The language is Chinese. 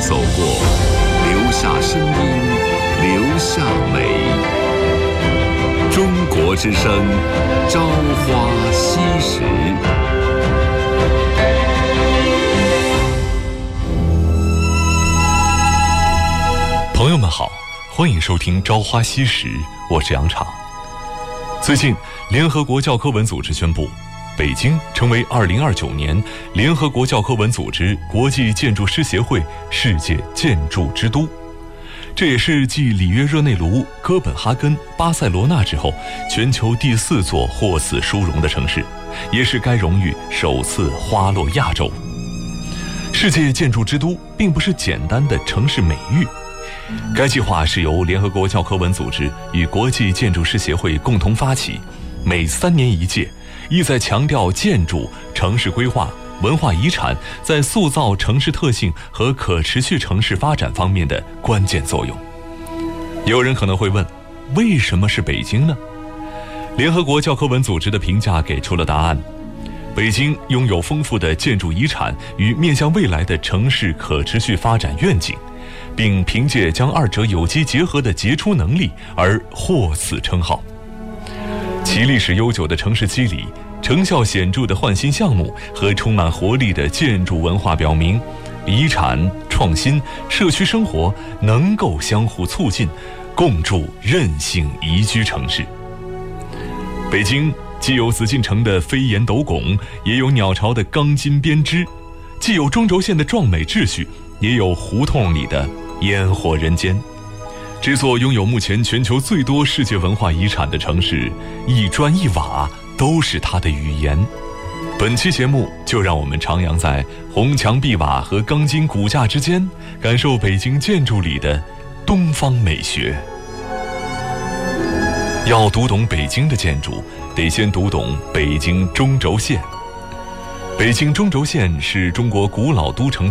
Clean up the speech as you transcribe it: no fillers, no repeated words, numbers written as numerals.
走过，留下声音，留下美。中国之声，朝花夕拾。朋友们好，欢迎收听《朝花夕拾》，我是杨昶。最近，联合国教科文组织宣布，北京成为2029年联合国教科文组织国际建筑师协会世界建筑之都。这也是继里约热内卢、哥本哈根、巴塞罗那之后，全球第4座获此殊荣的城市，也是该荣誉首次花落亚洲。世界建筑之都并不是简单的城市美誉，该计划是由联合国教科文组织与国际建筑师协会共同发起，每3年1届，意在强调建筑、城市规划、文化遗产在塑造城市特性和可持续城市发展方面的关键作用。有人可能会问，为什么是北京呢？联合国教科文组织的评价给出了答案。北京拥有丰富的建筑遗产与面向未来的城市可持续发展愿景，并凭借将二者有机结合的杰出能力而获此称号。其历史悠久的城市肌理、成效显著的焕新项目和充满活力的建筑文化表明，遗产、创新、社区生活能够相互促进，共筑韧性宜居城市。北京既有紫禁城的飞檐斗拱，也有鸟巢的钢筋编织；既有中轴线的壮美秩序，也有胡同里的烟火人间。这座拥有目前全球最多世界文化遗产的城市，一砖一瓦都是它的语言。本期节目就让我们徜徉在红墙碧瓦和钢筋骨架之间，感受北京建筑里的东方美学。要读懂北京的建筑，得先读懂北京中轴线。北京中轴线是中国古老都城